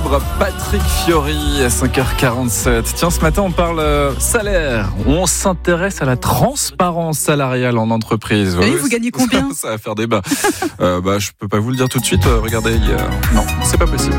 célèbre Patrick Fiori à 5h47. Tiens, ce matin, on parle salaire. On s'intéresse à la transparence salariale en entreprise. Et vous gagnez combien ? Ça va faire débat. Je peux pas vous le dire tout de suite. Regardez, non, c'est pas possible.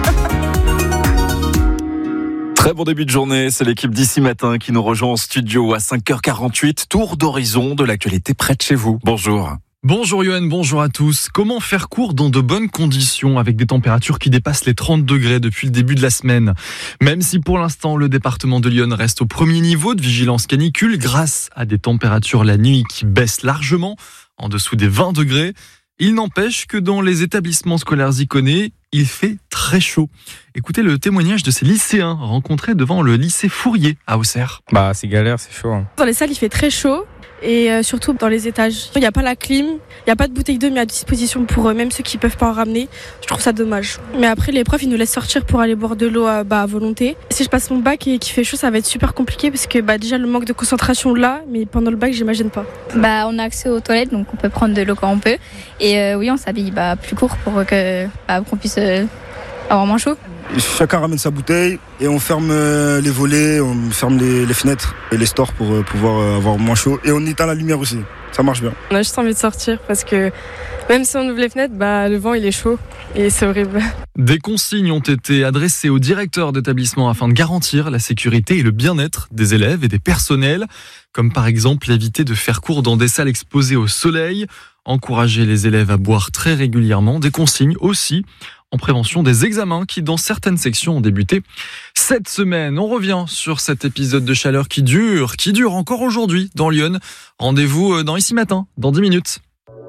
Très bon début de journée, c'est l'équipe d'ici matin qui nous rejoint en studio à 5h48. Tour d'horizon de l'actualité près de chez vous. Bonjour. Bonjour Yoann, bonjour à tous. Comment faire court dans de bonnes conditions avec des températures qui dépassent les 30 degrés depuis le début de la semaine ? Même si pour l'instant le département de l'Yonne reste au premier niveau de vigilance canicule grâce à des températures la nuit qui baissent largement en dessous des 20 degrés, il n'empêche que dans les établissements scolaires iconés, il fait très chaud. Écoutez le témoignage de ces lycéens rencontrés devant le lycée Fourier à Auxerre. C'est galère, c'est chaud. Dans les salles, il fait très chaud. Et surtout dans les étages. Il n'y a pas la clim, il n'y a pas de bouteille d'eau mis à disposition pour même ceux qui ne peuvent pas en ramener. Je trouve ça dommage. Mais après, les profs, ils nous laissent sortir pour aller boire de l'eau à volonté. Si je passe mon bac et qu'il fait chaud, ça va être super compliqué parce que déjà le manque de concentration là, mais pendant le bac, j'imagine pas. On a accès aux toilettes, donc on peut prendre de l'eau quand on peut. Et oui, on s'habille plus court pour qu'on puisse avoir moins chaud. Chacun ramène sa bouteille et on ferme les volets, on ferme les fenêtres et les stores pour pouvoir avoir moins chaud. Et on éteint la lumière aussi, ça marche bien. On a juste envie de sortir parce que même si on ouvre les fenêtres, le vent il est chaud et c'est horrible. Des consignes ont été adressées aux directeurs d'établissement afin de garantir la sécurité et le bien-être des élèves et des personnels, comme par exemple éviter de faire cours dans des salles exposées au soleil, encourager les élèves à boire très régulièrement, des consignes aussi en prévention des examens qui, dans certaines sections, ont débuté cette semaine. On revient sur cet épisode de chaleur qui dure encore aujourd'hui dans Lyon. Rendez-vous dans Ici Matin, dans 10 minutes.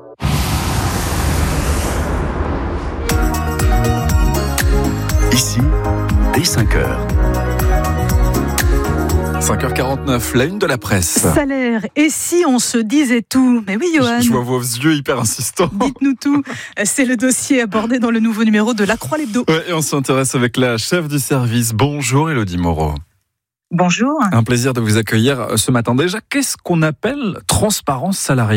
Ici, dès 5h. 5h49, la une de la presse. Salaire, et si on se disait tout ? Mais oui, Yoann. Je vois vos yeux hyper insistants. Dites-nous tout. C'est le dossier abordé dans le nouveau numéro de La Croix l'Hebdo. Ouais, et on s'intéresse avec la chef du service. Bonjour Élodie Moreau. Bonjour. Un plaisir de vous accueillir ce matin. Déjà, qu'est-ce qu'on appelle transparence salariale ?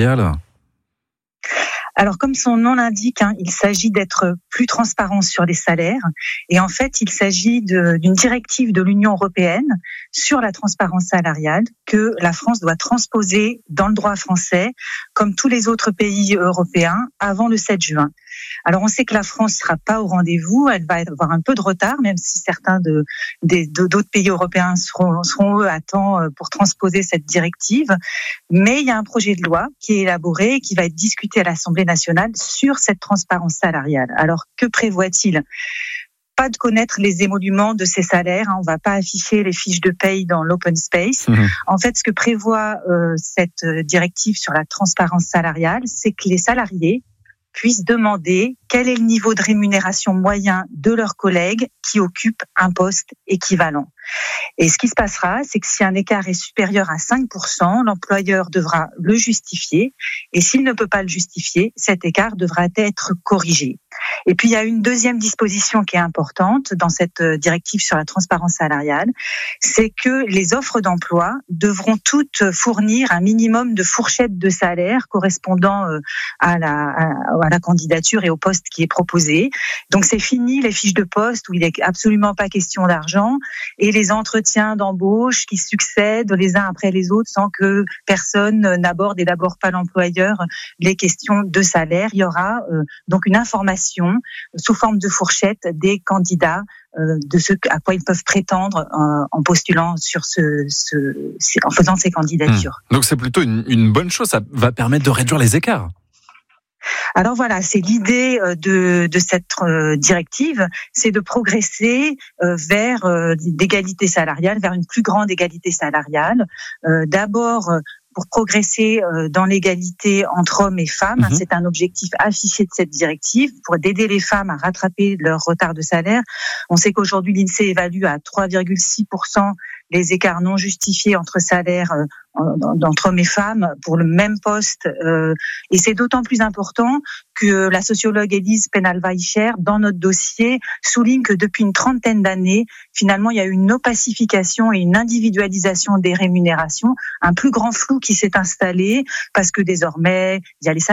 Alors, comme son nom l'indique, il s'agit d'être plus transparent sur les salaires. Et en fait, il s'agit d'une directive de l'Union européenne sur la transparence salariale que la France doit transposer dans le droit français, comme tous les autres pays européens, avant le 7 juin. Alors, on sait que la France ne sera pas au rendez-vous. Elle va avoir un peu de retard, même si certains d'autres pays européens seront eux à temps pour transposer cette directive. Mais il y a un projet de loi qui est élaboré et qui va être discuté à l'Assemblée nationale sur cette transparence salariale. Alors, que prévoit-il ? Pas de connaître les émoluments de ces salaires. On ne va pas afficher les fiches de paye dans l'open space. En fait, ce que prévoit cette directive sur la transparence salariale, c'est que les salariés puissent demander quel est le niveau de rémunération moyen de leurs collègues qui occupent un poste équivalent. Et ce qui se passera, c'est que si un écart est supérieur à 5%, l'employeur devra le justifier. Et s'il ne peut pas le justifier, cet écart devra être corrigé. Et puis, il y a une deuxième disposition qui est importante dans cette directive sur la transparence salariale, c'est que les offres d'emploi devront toutes fournir un minimum de fourchette de salaire correspondant à la candidature et au poste qui est proposé. Donc, c'est fini les fiches de poste où il n'est absolument pas question d'argent et les entretiens d'embauche qui succèdent les uns après les autres sans que personne n'aborde et d'abord pas l'employeur les questions de salaire. Il y aura donc une information sous forme de fourchette des candidats de ce à quoi ils peuvent prétendre en postulant en faisant ces candidatures. Donc c'est plutôt une bonne chose, ça va permettre de réduire les écarts. Alors voilà, c'est l'idée de cette directive, c'est de progresser vers l'égalité salariale, vers une plus grande égalité salariale. D'abord, pour progresser dans l'égalité entre hommes et femmes, c'est un objectif affiché de cette directive, pour aider les femmes à rattraper leur retard de salaire. On sait qu'aujourd'hui, l'INSEE évalue à 3,6% les écarts non justifiés entre salaires d'entre hommes et femmes pour le même poste. Et c'est d'autant plus important que la sociologue Élise Penal-Weicher, dans notre dossier, souligne que depuis une trentaine d'années, finalement, il y a eu une opacification et une individualisation des rémunérations, un plus grand flou qui s'est installé parce que désormais, il y a les